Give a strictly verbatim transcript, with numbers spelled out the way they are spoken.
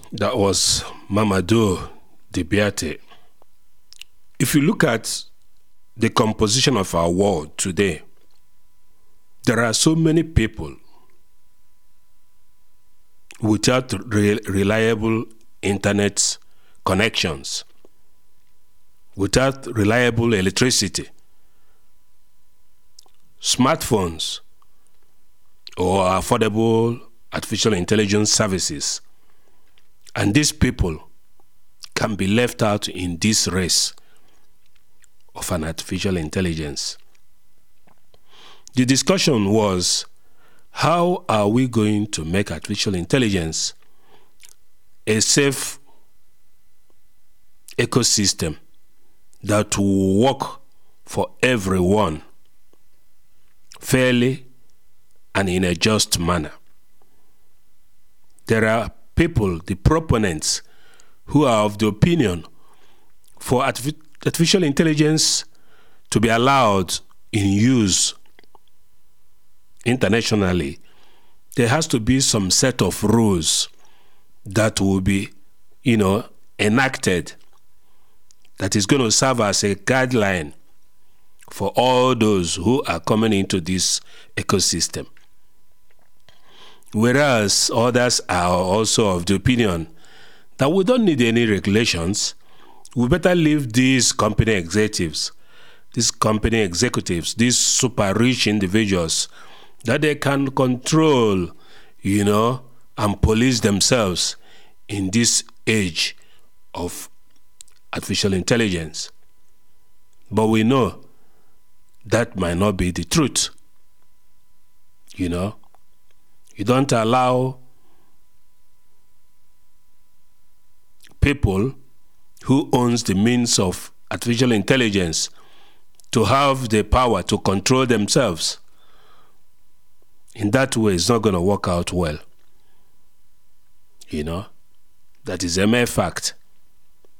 That was Mamadou Diabaté. If you look at the composition of our world today, there are so many people without re- reliable internet connections, without reliable electricity, smartphones, or affordable artificial intelligence services. And these people can be left out in this race of an artificial intelligence. The discussion was, how are we going to make artificial intelligence a safe ecosystem that will work for everyone fairly and in a just manner? There are people, the proponents, who are of the opinion for artificial artificial intelligence to be allowed in use internationally, there has to be some set of rules that will be, you know, enacted, that is going to serve as a guideline for all those who are coming into this ecosystem. Whereas others are also of the opinion that we don't need any regulations. We better leave these company executives, these company executives, these super rich individuals, that they can control, you know, and police themselves in this age of artificial intelligence. But we know that might not be the truth. You know, you don't allow people who owns the means of artificial intelligence to have the power to control themselves. In that way, it's not going to work out well. You know, that is a mere fact.